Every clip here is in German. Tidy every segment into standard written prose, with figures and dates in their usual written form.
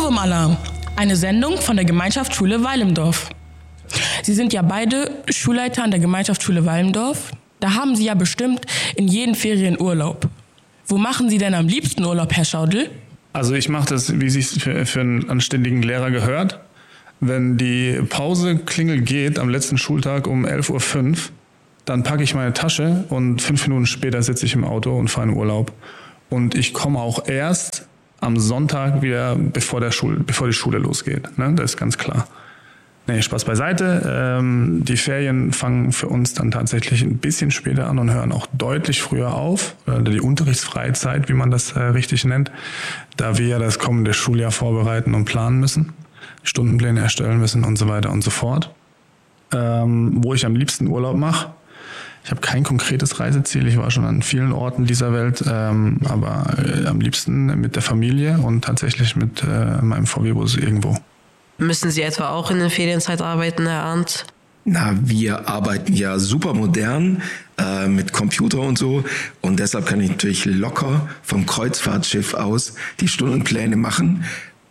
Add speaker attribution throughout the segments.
Speaker 1: Ohrwurmalarm, eine Sendung von der Gemeinschaftsschule Weilimdorf. Sie sind ja beide Schulleiter an der Gemeinschaftsschule Weilimdorf. Da haben Sie ja bestimmt in jeden Ferien Urlaub. Wo machen Sie denn am liebsten Urlaub, Herr Schaudel?
Speaker 2: Also ich mache das, wie es für einen anständigen Lehrer gehört. Wenn die Pauseklingel geht am letzten Schultag um 11.05 Uhr, dann packe ich meine Tasche und 5 Minuten später sitze ich im Auto und fahre in Urlaub. Und ich komme auch erst am Sonntag wieder, bevor die Schule losgeht. Ne? Das ist ganz klar. Nee, Spaß beiseite. Die Ferien fangen für uns dann tatsächlich ein bisschen später an und hören auch deutlich früher auf. Die Unterrichtsfreizeit, wie man das richtig nennt, da wir ja das kommende Schuljahr vorbereiten und planen müssen, Stundenpläne erstellen müssen und so weiter und so fort. Wo ich am liebsten Urlaub mache. Ich habe kein konkretes Reiseziel. Ich war schon an vielen Orten dieser Welt, aber am liebsten mit der Familie und tatsächlich mit meinem VW-Bus irgendwo.
Speaker 3: Müssen Sie etwa auch in der Ferienzeit arbeiten, Herr Arndt?
Speaker 4: Na, wir arbeiten ja super modern mit Computer und so. Und deshalb kann ich natürlich locker vom Kreuzfahrtschiff aus die Stundenpläne machen.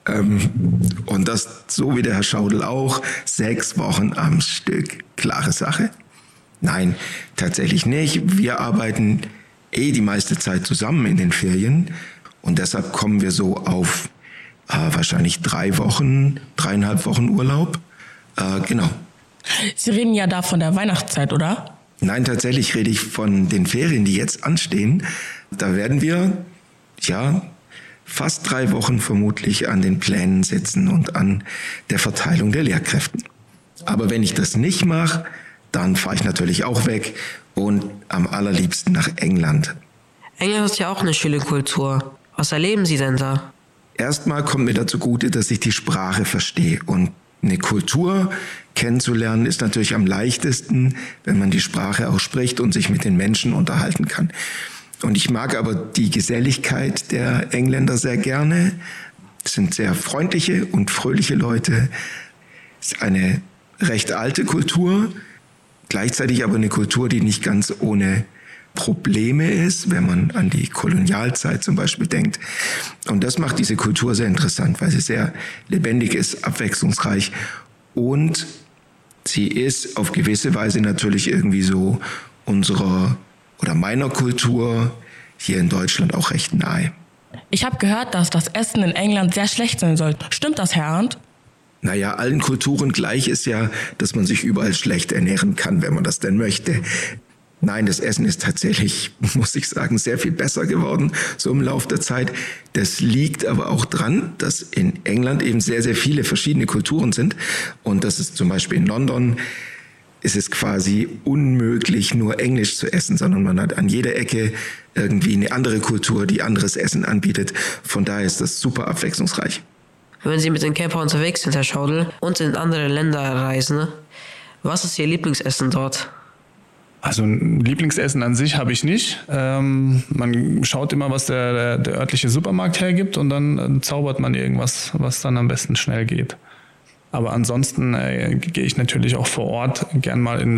Speaker 4: Und das, so wie der Herr Schaudel auch, 6 Wochen am Stück. Klare Sache? Nein, tatsächlich nicht. Wir arbeiten die meiste Zeit zusammen in den Ferien. Und deshalb kommen wir so auf wahrscheinlich 3 Wochen, 3,5 Wochen Urlaub. Genau.
Speaker 1: Sie reden ja da von der Weihnachtszeit, oder?
Speaker 4: Nein, tatsächlich rede ich von den Ferien, die jetzt anstehen. Da werden wir, fast 3 Wochen vermutlich an den Plänen sitzen und an der Verteilung der Lehrkräften. Aber wenn ich das nicht mache, dann fahre ich natürlich auch weg und am allerliebsten nach England.
Speaker 3: England ist ja auch eine schöne Kultur. Was erleben Sie denn da?
Speaker 4: Erstmal kommt mir dazu zugute, dass ich die Sprache verstehe. Und eine Kultur kennenzulernen ist natürlich am leichtesten, wenn man die Sprache auch spricht und sich mit den Menschen unterhalten kann. Und ich mag aber die Geselligkeit der Engländer sehr gerne. Es sind sehr freundliche und fröhliche Leute. Es ist eine recht alte Kultur, gleichzeitig aber eine Kultur, die nicht ganz ohne Probleme ist, wenn man an die Kolonialzeit zum Beispiel denkt. Und das macht diese Kultur sehr interessant, weil sie sehr lebendig ist, abwechslungsreich und sie ist auf gewisse Weise natürlich irgendwie so unserer oder meiner Kultur hier in Deutschland auch recht nahe.
Speaker 1: Ich habe gehört, dass das Essen in England sehr schlecht sein soll. Stimmt das, Herr Arndt?
Speaker 4: Naja, allen Kulturen gleich ist ja, dass man sich überall schlecht ernähren kann, wenn man das denn möchte. Nein, das Essen ist tatsächlich, muss ich sagen, sehr viel besser geworden, so im Laufe der Zeit. Das liegt aber auch dran, dass in England eben sehr, sehr viele verschiedene Kulturen sind. Und das ist zum Beispiel in London, ist es quasi unmöglich, nur Englisch zu essen, sondern man hat an jeder Ecke irgendwie eine andere Kultur, die anderes Essen anbietet. Von daher ist das super abwechslungsreich.
Speaker 3: Wenn Sie mit dem Camper unterwegs sind, Herr Schaudel, und in andere Länder reisen, was ist Ihr Lieblingsessen dort?
Speaker 2: Also ein Lieblingsessen an sich habe ich nicht. Man schaut immer, was der örtliche Supermarkt hergibt und dann zaubert man irgendwas, was dann am besten schnell geht. Aber ansonsten gehe ich natürlich auch vor Ort gern mal in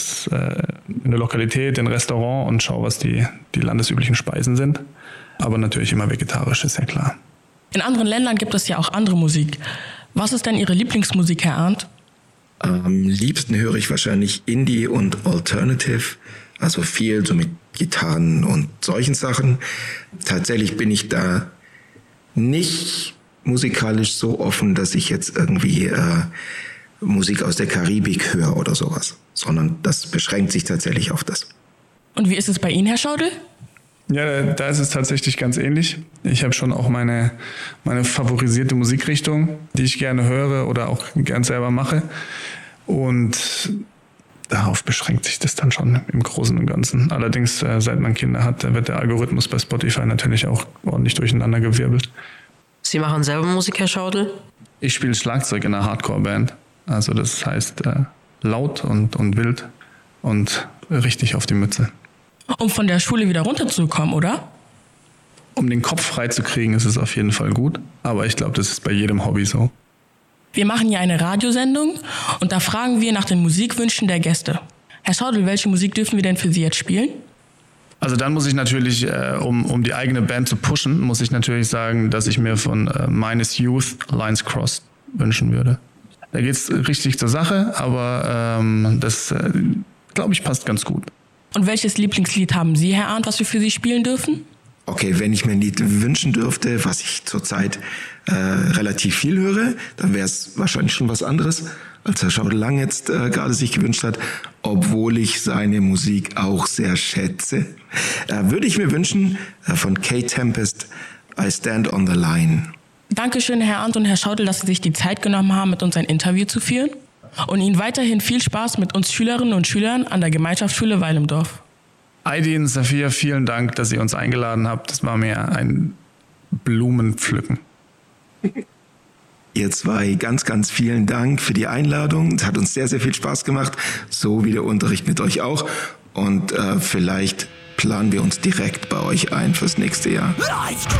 Speaker 2: eine Lokalität, in ein Restaurant und schaue, was die landesüblichen Speisen sind. Aber natürlich immer vegetarisch, ist ja klar.
Speaker 1: In anderen Ländern gibt es ja auch andere Musik. Was ist denn Ihre Lieblingsmusik, Herr Arndt?
Speaker 4: Am liebsten höre ich wahrscheinlich Indie und Alternative, also viel so mit Gitarren und solchen Sachen. Tatsächlich bin ich da nicht musikalisch so offen, dass ich jetzt irgendwie Musik aus der Karibik höre oder sowas, sondern das beschränkt sich tatsächlich auf das.
Speaker 1: Und wie ist es bei Ihnen, Herr Schaudel?
Speaker 2: Ja, da ist es tatsächlich ganz ähnlich. Ich habe schon auch meine favorisierte Musikrichtung, die ich gerne höre oder auch gern selber mache. Und darauf beschränkt sich das dann schon im Großen und Ganzen. Allerdings, seit man Kinder hat, wird der Algorithmus bei Spotify natürlich auch ordentlich durcheinander gewirbelt.
Speaker 3: Sie machen selber Musik, Herr Schaudel?
Speaker 2: Ich spiele Schlagzeug in einer Hardcore-Band. Also das heißt laut und wild und richtig auf die Mütze.
Speaker 1: Um von der Schule wieder runterzukommen, oder?
Speaker 2: Um den Kopf frei zu kriegen, ist es auf jeden Fall gut. Aber ich glaube, das ist bei jedem Hobby so.
Speaker 1: Wir machen ja eine Radiosendung und da fragen wir nach den Musikwünschen der Gäste. Herr Schaudel, welche Musik dürfen wir denn für Sie jetzt spielen?
Speaker 2: Also dann muss ich natürlich, um die eigene Band zu pushen, muss ich natürlich sagen, dass ich mir von Minus Youth Lines Crossed wünschen würde. Da geht es richtig zur Sache, aber das, glaube ich, passt ganz gut.
Speaker 1: Und welches Lieblingslied haben Sie, Herr Arndt, was wir für Sie spielen dürfen?
Speaker 4: Okay, wenn ich mir ein Lied wünschen dürfte, was ich zurzeit relativ viel höre, dann wäre es wahrscheinlich schon was anderes, als Herr Schaudelang jetzt gerade sich gewünscht hat, obwohl ich seine Musik auch sehr schätze. Würde ich mir wünschen von Kate Tempest, I Stand on the Line.
Speaker 1: Dankeschön, Herr Arndt und Herr Schaudel, dass Sie sich die Zeit genommen haben, mit uns ein Interview zu führen. Und Ihnen weiterhin viel Spaß mit uns Schülerinnen und Schülern an der Gemeinschaftsschule Weilimdorf.
Speaker 2: Aydin, Safia, vielen Dank, dass ihr uns eingeladen habt. Das war mir ein Blumenpflücken.
Speaker 4: Ihr zwei, ganz, ganz vielen Dank für die Einladung. Es hat uns sehr, sehr viel Spaß gemacht, so wie der Unterricht mit euch auch. Und vielleicht planen wir uns direkt bei euch ein fürs nächste Jahr.